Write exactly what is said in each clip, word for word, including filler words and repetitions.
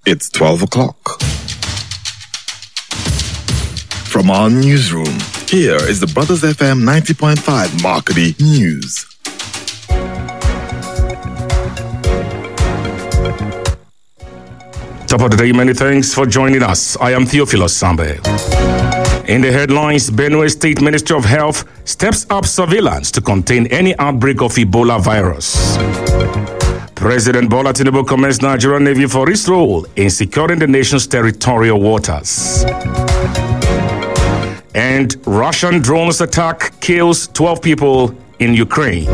It's twelve o'clock. From our newsroom, here is the Brothers F M ninety point five Marketing News. Top of the day, many thanks for joining us. I am Theophilus Sambe. In the headlines, Benue State Ministry of Health steps up surveillance to contain any outbreak of Ebola virus. President Bola Tinubu commends Nigerian Navy for its role in securing the nation's territorial waters. And Russian drones attack kills twelve people in Ukraine.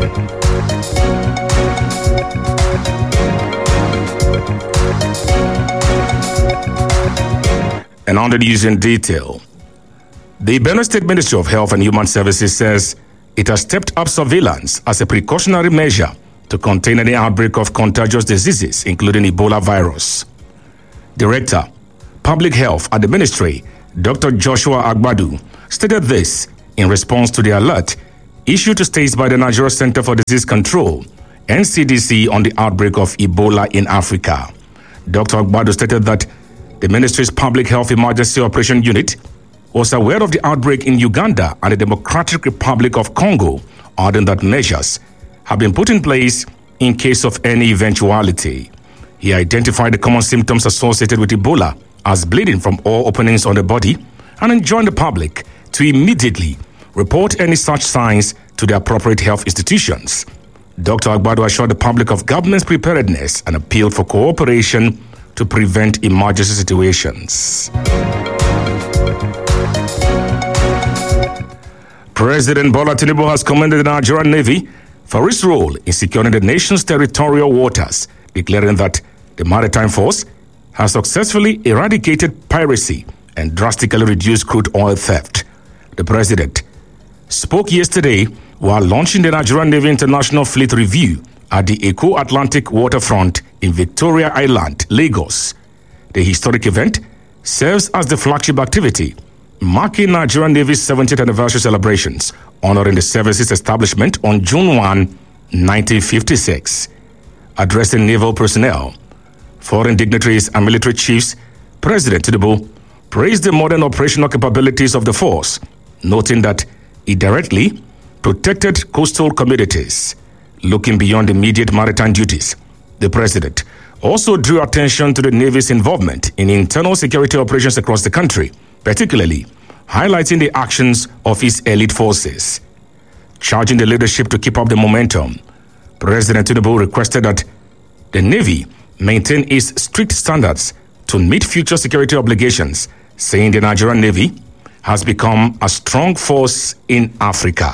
And on the news in detail, the Benue State Ministry of Health and Human Services says it has stepped up surveillance as a precautionary measure to contain any outbreak of contagious diseases, including Ebola virus. Director, Public Health at the Ministry, Doctor Joshua Agbadu, stated this in response to the alert issued to states by the Nigeria Center for Disease Control, N C D C, on the outbreak of Ebola in Africa. Doctor Agbadu stated that the Ministry's Public Health Emergency Operation Unit was aware of the outbreak in Uganda and the Democratic Republic of Congo, adding that measures have been put in place in case of any eventuality. He identified the common symptoms associated with Ebola as bleeding from all openings on the body and enjoined the public to immediately report any such signs to the appropriate health institutions. Doctor Agbadu assured the public of government's preparedness and appealed for cooperation to prevent emergency situations. President Bola Tinubu has commended the Nigerian Navy for its role in securing the nation's territorial waters, declaring that the Maritime Force has successfully eradicated piracy and drastically reduced crude oil theft. The president spoke yesterday while launching the Nigerian Navy International Fleet Review at the Eko Atlantic Waterfront in Victoria Island, Lagos. The historic event serves as the flagship activity, marking Nigerian Navy's seventieth anniversary celebrations, honoring the service's establishment on June first, nineteen fifty-six. Addressing naval personnel, foreign dignitaries, and military chiefs, President Tinubu praised the modern operational capabilities of the force, noting that it directly protected coastal communities. Looking beyond immediate maritime duties, the president also drew attention to the Navy's involvement in internal security operations across the country, particularly highlighting the actions of its elite forces. Charging the leadership to keep up the momentum, President Tinubu requested that the Navy maintain its strict standards to meet future security obligations, saying the Nigerian Navy has become a strong force in Africa.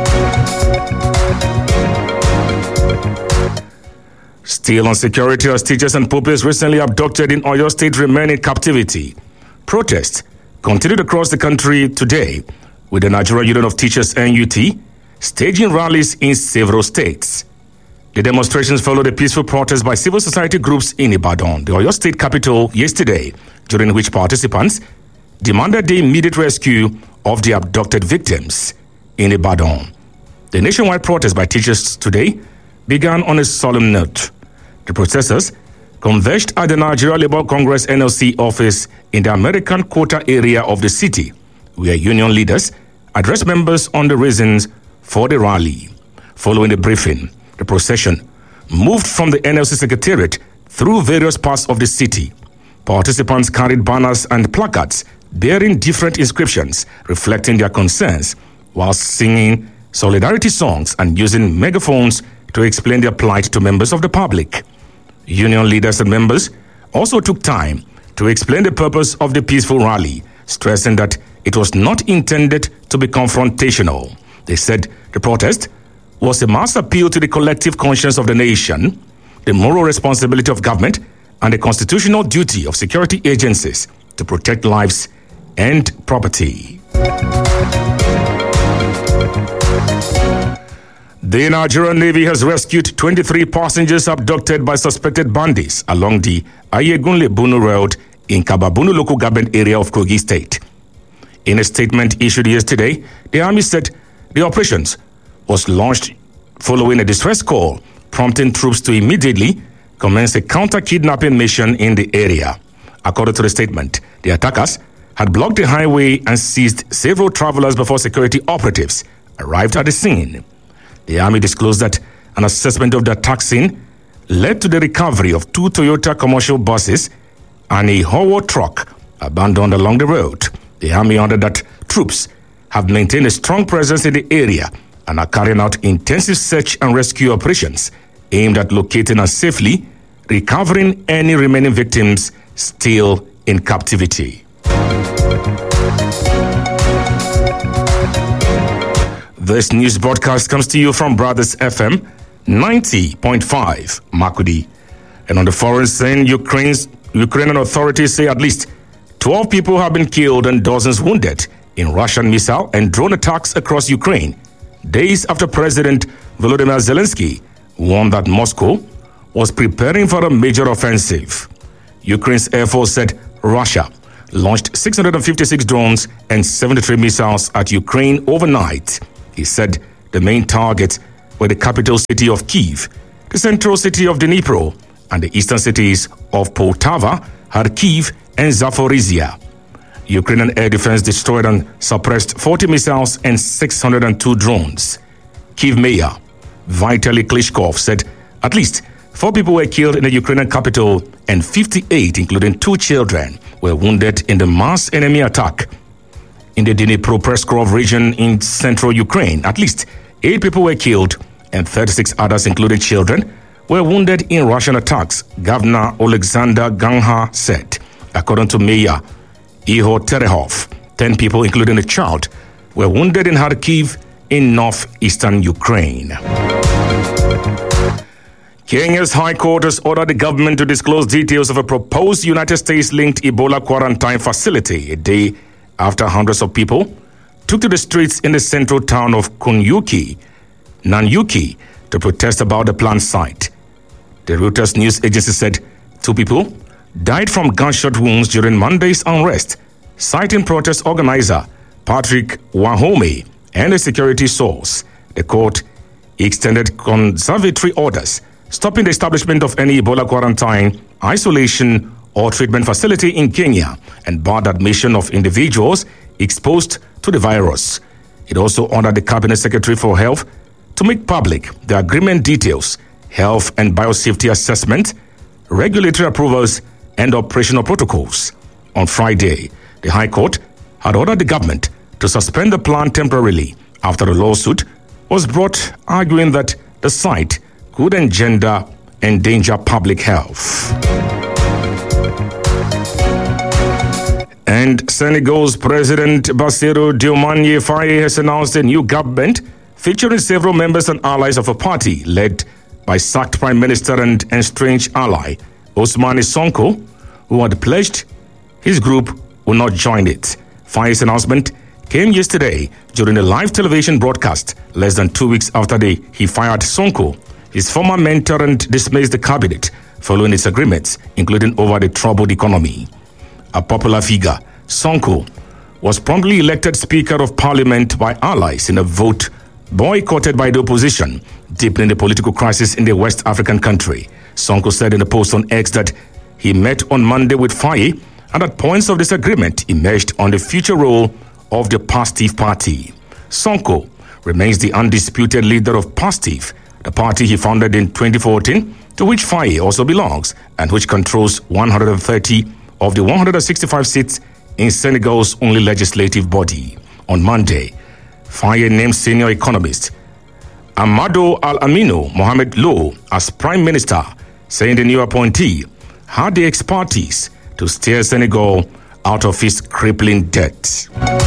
Still on security, as teachers and pupils recently abducted in Oyo State remain in captivity. Protests continued across the country today, with the Nigerian Union of Teachers N U T staging rallies in several states. The demonstrations followed a peaceful protest by civil society groups in Ibadan, the Oyo State capital, yesterday, during which participants demanded the immediate rescue of the abducted victims in Ibadan. The nationwide protest by teachers today began on a solemn note. The protesters converged at the Nigeria Labour Congress N L C office in the American Quarter area of the city, where union leaders addressed members on the reasons for the rally. Following the briefing, the procession moved from the N L C secretariat through various parts of the city. Participants carried banners and placards bearing different inscriptions reflecting their concerns, while singing solidarity songs and using megaphones to explain their plight to members of the public. Union leaders and members also took time to explain the purpose of the peaceful rally, stressing that it was not intended to be confrontational. They said the protest was a mass appeal to the collective conscience of the nation, the moral responsibility of government, and the constitutional duty of security agencies to protect lives and property. The Nigerian Navy has rescued twenty-three passengers abducted by suspected bandits along the Ayegunle-Bunu Road in Kababunu local government area of Kogi State. In a statement issued yesterday, the Army said the operations was launched following a distress call, prompting troops to immediately commenced a counter-kidnapping mission in the area. According to the statement, the attackers had blocked the highway and seized several travelers before security operatives arrived at the scene. The army disclosed that an assessment of the attack scene led to the recovery of two Toyota commercial buses and a Howo truck abandoned along the road. The army added that troops have maintained a strong presence in the area and are carrying out intensive search and rescue operations aimed at locating and safely recovering any remaining victims still in captivity. This news broadcast comes to you from Brothers F M ninety point five, Makurdi. And on the foreign scene, Ukraine's, Ukrainian authorities say at least twelve people have been killed and dozens wounded in Russian missile and drone attacks across Ukraine, days after President Volodymyr Zelensky warned that Moscow was preparing for a major offensive. Ukraine's Air Force said Russia launched six hundred fifty-six drones and seventy-three missiles at Ukraine overnight. He said the main targets were the capital city of Kyiv, the central city of Dnipro, and the eastern cities of Poltava, Kharkiv, and Zaporizhia. Ukrainian air defense destroyed and suppressed forty missiles and six hundred two drones. Kyiv Mayor Vitaly Klitschko said at least four people were killed in the Ukrainian capital and fifty-eight, including two children, were wounded in the mass enemy attack. In the Dnipro-Peskov region in central Ukraine, at least eight people were killed and thirty-six others, including children, were wounded in Russian attacks, Governor Alexander Ganha said. According to Mayor Ihor Terehov, ten people, including a child, were wounded in Kharkiv in northeastern Ukraine. Kenya's High Court has ordered the government to disclose details of a proposed United States-linked Ebola quarantine facility a day after hundreds of people took to the streets in the central town of Kunyuki, Nanyuki, to protest about the planned site. The Reuters news agency said two people died from gunshot wounds during Monday's unrest, citing protest organizer Patrick Wahome and a security source. The court extended conservatory orders stopping the establishment of any Ebola quarantine, isolation, or treatment facility in Kenya and barred admission of individuals exposed to the virus. It also ordered the Cabinet Secretary for Health to make public the agreement details, health and biosafety assessment, regulatory approvals, and operational protocols. On Friday, the High Court had ordered the government to suspend the plan temporarily after a lawsuit was brought arguing that the site could engender endanger public health. And Senegal's President Bassirou Diomaye Faye has announced a new government featuring several members and allies of a party led by sacked Prime Minister and estranged ally Ousmane Sonko, who had pledged his group will not join it. Faye's announcement came yesterday during a live television broadcast less than two weeks after the, he fired Sonko, his former mentor, and dismissed the cabinet following disagreements, including over the troubled economy. A popular figure, Sonko was promptly elected Speaker of Parliament by allies in a vote boycotted by the opposition, deepening the political crisis in the West African country. Sonko said in a post on X that he met on Monday with Faye and that points of disagreement emerged on the future role of the PASTEF party. Sonko remains the undisputed leader of PASTEF, the party he founded in twenty fourteen, to which Faye also belongs and which controls one hundred thirty of the one hundred sixty-five seats in Senegal's only legislative body. On Monday, Faye named senior economist Amadou Al-Aminu Mohamed Lo as prime minister, saying the new appointee had the expertise to steer Senegal out of its crippling debt.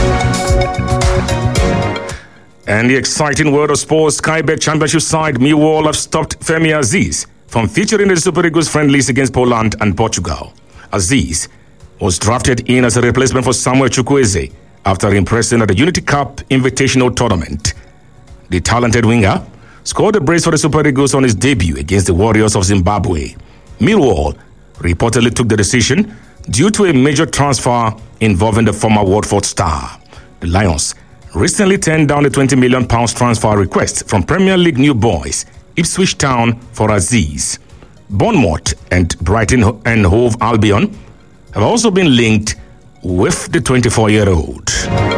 And the exciting world of sports, Sky Bet Championship side Millwall have stopped Femi Aziz from featuring the Super Eagles friendlies against Poland and Portugal. Aziz was drafted in as a replacement for Samuel Chukwueze after impressing at the Unity Cup Invitational Tournament. The talented winger scored a brace for the Super Eagles on his debut against the Warriors of Zimbabwe. Millwall reportedly took the decision due to a major transfer involving the former Watford star. The Lions recently turned down a twenty million pounds transfer request from Premier League new boys Ipswich Town for Aziz. Bournemouth and Brighton and Hove Albion have also been linked with the twenty-four-year-old.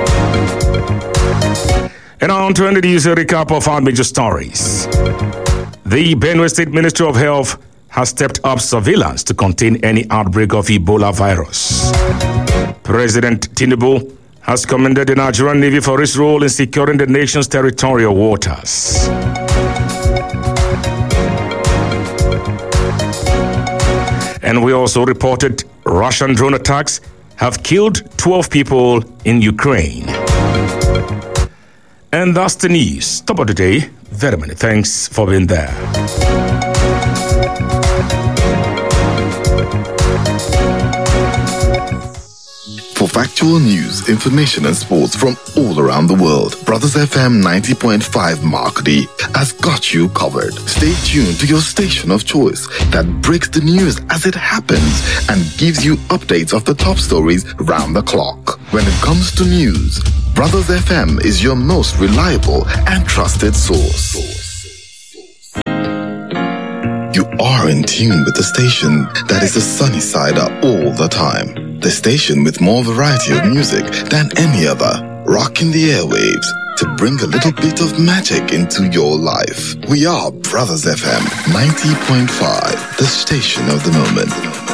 And on to the news, a recap of our major stories. The Benue State Ministry of Health has stepped up surveillance to contain any outbreak of Ebola virus. President Tinubu has commended the Nigerian Navy for its role in securing the nation's territorial waters. And we also reported Russian drone attacks have killed twelve people in Ukraine. And that's the news. Top of the day. Very many thanks for being there. For factual news, information and sports from all around the world, Brothers F M ninety point five Markety has got you covered. Stay tuned to your station of choice that breaks the news as it happens and gives you updates of the top stories round the clock. When it comes to news, Brothers F M is your most reliable and trusted source. You are in tune with the station that is the sunny side up all the time. The station with more variety of music than any other, rocking the airwaves to bring a little bit of magic into your life. We are Brothers F M ninety point five, the station of the moment.